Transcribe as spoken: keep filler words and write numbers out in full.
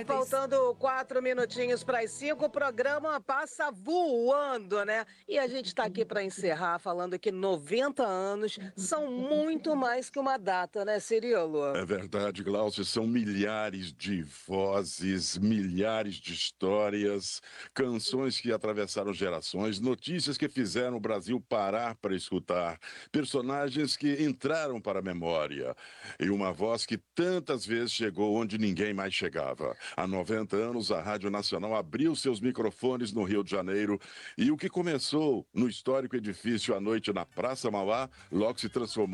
cinquenta e cinco. faltando quatro minutinhos para as cinco, o programa passa voando, né? E a gente está aqui para encerrar falando que noventa anos são muito mais que uma data, né, Cirilo? É verdade, Glaucio, são milhares de vozes, milhares de histórias, canções que atravessaram gerações, notícias que fizeram o Brasil parar para escutar, personagens que entraram para a memória e uma voz que tantas vezes chegou onde ninguém mais chegava. Há noventa anos, a Rádio Nacional abriu seus microfones no Rio de Janeiro e o que começou no histórico edifício à noite na Praça Mauá logo se transformou